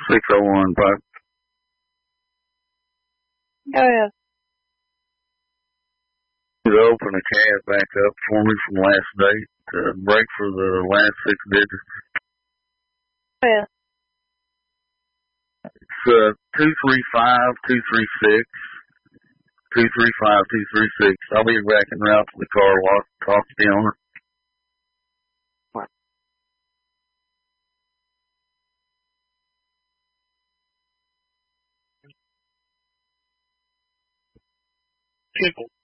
601 Park. Oh, yeah. To open a cab back up for me from last date. Break for the last 6 digits. Oh, yeah. It's 235236. 235236. I'll be back en route to the car wash. Talk to the owner. People.